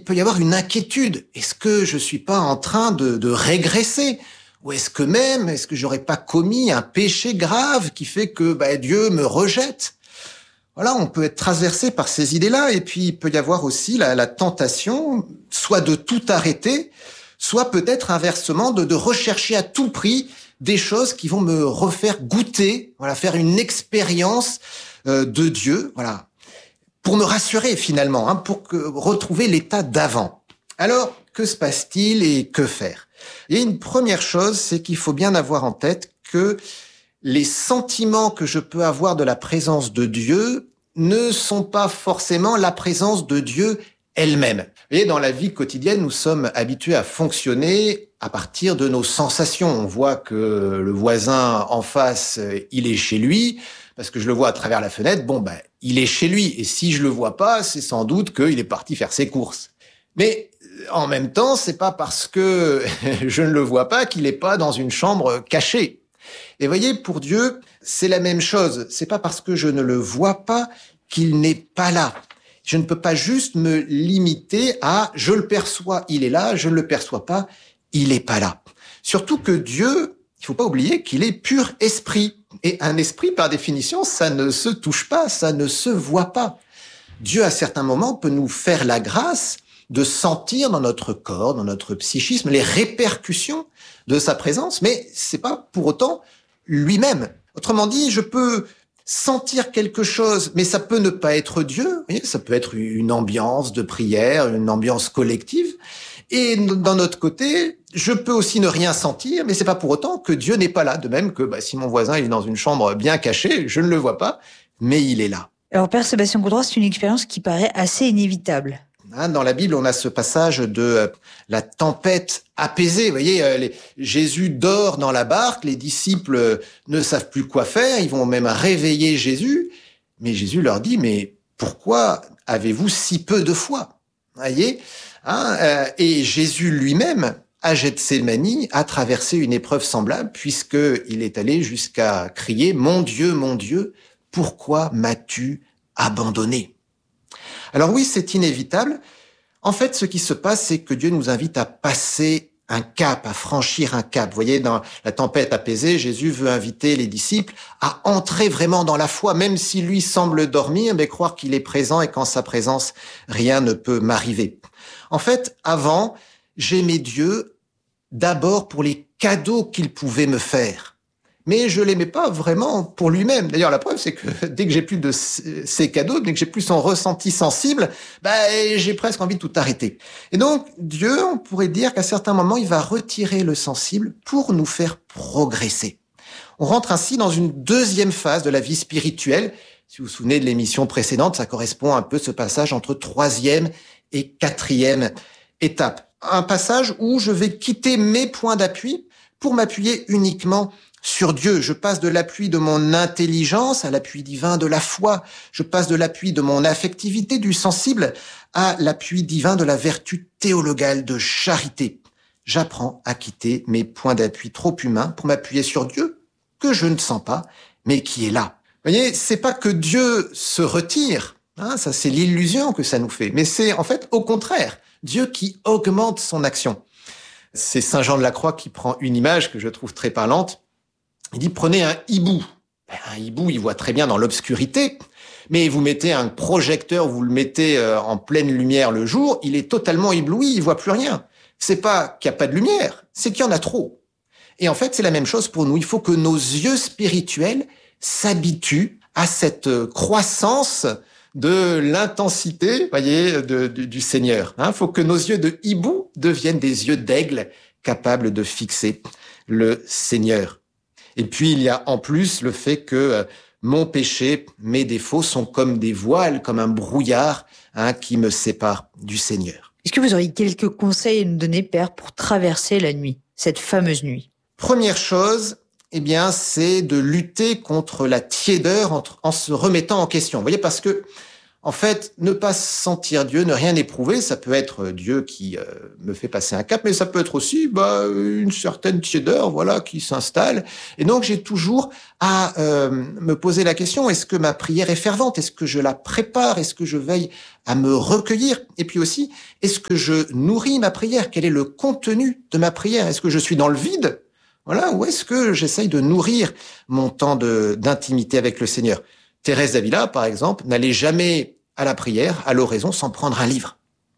il peut y avoir une inquiétude. Est-ce que je suis pas en train de régresser? Ou est-ce que j'aurais pas commis un péché grave qui fait que Dieu me rejette? Voilà, on peut être traversé par ces idées-là. Et puis, il peut y avoir aussi la tentation, soit de tout arrêter, soit peut-être inversement de rechercher à tout prix des choses qui vont me refaire goûter, voilà, faire une expérience de Dieu, voilà, pour me rassurer finalement, pour retrouver l'état d'avant. Alors, que se passe-t-il et que faire? Et une première chose, c'est qu'il faut bien avoir en tête que les sentiments que je peux avoir de la présence de Dieu ne sont pas forcément la présence de Dieu elle-même. Vous voyez, dans la vie quotidienne, nous sommes habitués à fonctionner à partir de nos sensations. On voit que le voisin en face, il est chez lui, parce que je le vois à travers la fenêtre, il est chez lui. Et si je le vois pas, c'est sans doute qu'il est parti faire ses courses. Mais en même temps, c'est pas parce que je ne le vois pas qu'il est pas dans une chambre cachée. Et voyez, pour Dieu, c'est la même chose. C'est pas parce que je ne le vois pas qu'il n'est pas là. Je ne peux pas juste me limiter à je le perçois, il est là, je ne le perçois pas, il est pas là. Surtout que Dieu, il faut pas oublier qu'il est pur esprit. Et un esprit, par définition, ça ne se touche pas, ça ne se voit pas. Dieu, à certains moments, peut nous faire la grâce de sentir dans notre corps, dans notre psychisme, les répercussions de sa présence, mais c'est pas pour autant lui-même. Autrement dit, je peux sentir quelque chose, mais ça peut ne pas être Dieu. Vous voyez, ça peut être une ambiance de prière, une ambiance collective. Et d'un autre côté, je peux aussi ne rien sentir, mais c'est pas pour autant que Dieu n'est pas là. De même que si mon voisin est dans une chambre bien cachée, je ne le vois pas, mais il est là. Alors, Père Sébastien Gaudroie, c'est une expérience qui paraît assez inévitable. Dans la Bible, on a ce passage de la tempête apaisée. Vous voyez, Jésus dort dans la barque, les disciples ne savent plus quoi faire, ils vont même réveiller Jésus. Mais Jésus leur dit, mais pourquoi avez-vous si peu de foi? Vous voyez, et Jésus lui-même, à Gethsémani, a traversé une épreuve semblable, puisqu'il est allé jusqu'à crier, mon Dieu, pourquoi m'as-tu abandonné? Alors oui, c'est inévitable. En fait, ce qui se passe, c'est que Dieu nous invite à passer un cap, à franchir un cap. Vous voyez, dans la tempête apaisée, Jésus veut inviter les disciples à entrer vraiment dans la foi, même si lui semble dormir, mais croire qu'il est présent et qu'en sa présence, rien ne peut m'arriver. En fait, avant, j'aimais Dieu d'abord pour les cadeaux qu'il pouvait me faire. Mais je l'aimais pas vraiment pour lui-même. D'ailleurs, la preuve, c'est que dès que j'ai plus de ces cadeaux, dès que j'ai plus son ressenti sensible, j'ai presque envie de tout arrêter. Et donc, Dieu, on pourrait dire qu'à certains moments, il va retirer le sensible pour nous faire progresser. On rentre ainsi dans une deuxième phase de la vie spirituelle. Si vous vous souvenez de l'émission précédente, ça correspond un peu ce passage entre 3e et 4e étape. Un passage où je vais quitter mes points d'appui pour m'appuyer uniquement sur Dieu. Je passe de l'appui de mon intelligence à l'appui divin de la foi. Je passe de l'appui de mon affectivité, du sensible, à l'appui divin de la vertu théologale de charité. J'apprends à quitter mes points d'appui trop humains pour m'appuyer sur Dieu, que je ne sens pas, mais qui est là. Vous voyez, c'est pas que Dieu se retire, ça c'est l'illusion que ça nous fait, mais c'est en fait au contraire, Dieu qui augmente son action. C'est Saint Jean de la Croix qui prend une image que je trouve très parlante. Il dit, prenez un hibou. Un hibou, il voit très bien dans l'obscurité, mais vous mettez un projecteur, vous le mettez en pleine lumière le jour, il est totalement ébloui, il voit plus rien. C'est pas qu'il n'y a pas de lumière, c'est qu'il y en a trop. Et en fait, c'est la même chose pour nous. Il faut que nos yeux spirituels s'habituent à cette croissance de l'intensité, voyez, du Seigneur. Il faut que nos yeux de hibou deviennent des yeux d'aigle capables de fixer le Seigneur. Et puis, il y a en plus le fait que mon péché, mes défauts sont comme des voiles, comme un brouillard qui me sépare du Seigneur. Est-ce que vous auriez quelques conseils à nous donner, Père, pour traverser la nuit, cette fameuse nuit? Première chose, c'est de lutter contre la tiédeur en se remettant en question. Vous voyez, parce que En fait, ne pas sentir Dieu, ne rien éprouver, ça peut être Dieu qui me fait passer un cap, mais ça peut être aussi une certaine tiédeur, voilà, qui s'installe. Et donc, j'ai toujours à me poser la question, est-ce que ma prière est fervente? Est-ce que je la prépare? Est-ce que je veille à me recueillir? Et puis aussi, est-ce que je nourris ma prière? Quel est le contenu de ma prière? Est-ce que je suis dans le vide? Voilà, ou est-ce que j'essaye de nourrir mon temps d'intimité avec le Seigneur? Thérèse d'Avila, par exemple, n'allait jamais à la prière, à l'oraison, sans prendre un livre.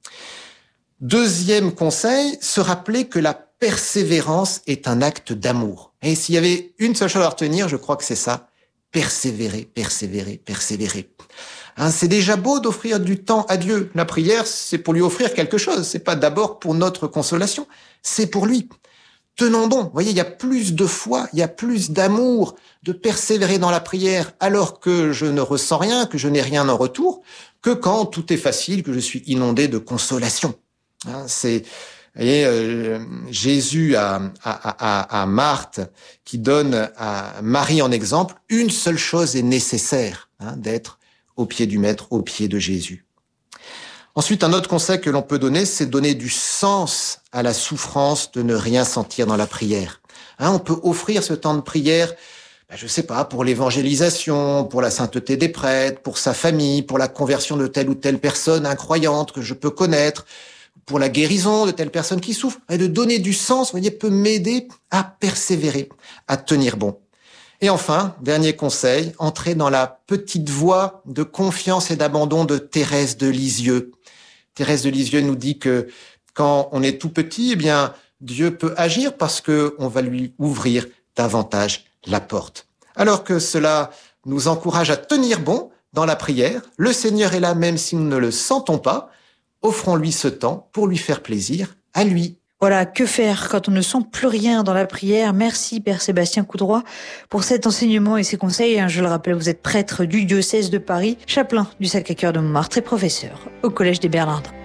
Deuxième conseil, se rappeler que la persévérance est un acte d'amour. Et s'il y avait une seule chose à retenir, je crois que c'est ça. Persévérer, persévérer, persévérer. C'est déjà beau d'offrir du temps à Dieu. La prière, c'est pour lui offrir quelque chose. C'est pas d'abord pour notre consolation. C'est pour lui. Tenons bon. Vous voyez, il y a plus de foi, il y a plus d'amour, de persévérer dans la prière alors que je ne ressens rien, que je n'ai rien en retour, que quand tout est facile, que je suis inondé de consolation. C'est, vous voyez, Jésus à Marthe, qui donne à Marie en exemple, une seule chose est nécessaire, d'être au pied du Maître, au pied de Jésus. Ensuite, un autre conseil que l'on peut donner, c'est donner du sens à la souffrance de ne rien sentir dans la prière. On peut offrir ce temps de prière, je sais pas, pour l'évangélisation, pour la sainteté des prêtres, pour sa famille, pour la conversion de telle ou telle personne incroyante que je peux connaître, pour la guérison de telle personne qui souffre. Et de donner du sens, vous voyez, peut m'aider à persévérer, à tenir bon. Et enfin, dernier conseil, entrer dans la petite voie de confiance et d'abandon de Thérèse de Lisieux. Thérèse de Lisieux nous dit que quand on est tout petit, Dieu peut agir parce que on va lui ouvrir davantage la porte. Alors que cela nous encourage à tenir bon dans la prière, le Seigneur est là même si nous ne le sentons pas. Offrons-lui ce temps pour lui faire plaisir à lui. Voilà, que faire quand on ne sent plus rien dans la prière? Merci Père Sébastien Coudroy pour cet enseignement et ces conseils. Je le rappelle, vous êtes prêtre du diocèse de Paris, chapelain du Sacré-Cœur de Montmartre et professeur au Collège des Bernardins.